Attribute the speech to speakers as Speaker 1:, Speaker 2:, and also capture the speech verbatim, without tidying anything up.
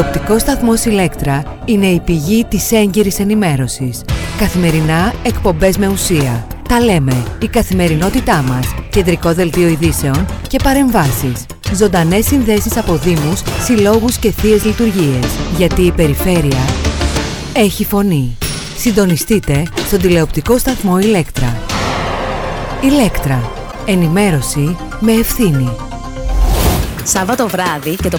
Speaker 1: τηλεοπτικός σταθμός Ηλέκτρα είναι η πηγή της έγκυρης ενημέρωσης. Καθημερινά εκπομπές με ουσία. Τα λέμε, η καθημερινότητά μας, κεντρικό δελτίο ειδήσεων και παρεμβάσεις. Ζωντανές συνδέσεις από δήμους, συλλόγους και θείες λειτουργίες. Γιατί η περιφέρεια έχει φωνή. Συντονιστείτε στον τηλεοπτικό σταθμό Ηλέκτρα. Ηλέκτρα. Ενημέρωση με ευθύνη.
Speaker 2: Σάββατο βράδυ και το